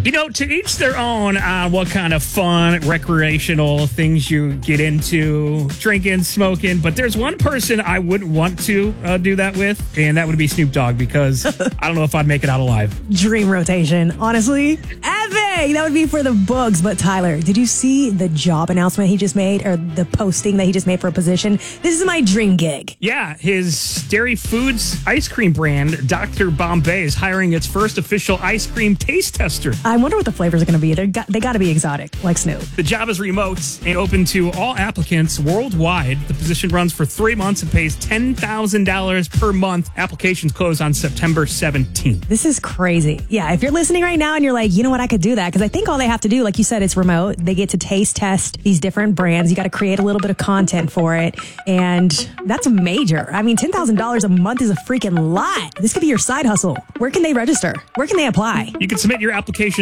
To each their own on what kind of fun, recreational things you get into, drinking, smoking. But there's one person I wouldn't want to do that with, and that would be Snoop Dogg, because I don't know if I'd make it out alive. Dream rotation, honestly. Epic! That would be for the books. But Tyler, did you see the job announcement he just made, or the posting that he just made for a position? This is my dream gig. Yeah, his Dairy Foods ice cream brand, Dr. Bombay, is hiring its first official ice cream taste tester. I wonder what the flavors are going to be. They got to be exotic, like Snoop. The job is remote and open to all applicants worldwide. The position runs for 3 months and pays $10,000 per month. Applications close on September 17th. This is crazy. Yeah, if you're listening right now and you're like, you know what, I could do that, because I think all they have to do, like you said, it's remote. They get to taste test these different brands. You got to create a little bit of content for it, and that's major. I mean, $10,000 a month is a freaking lot. This could be your side hustle. Where can they register? Where can they apply? You can submit your application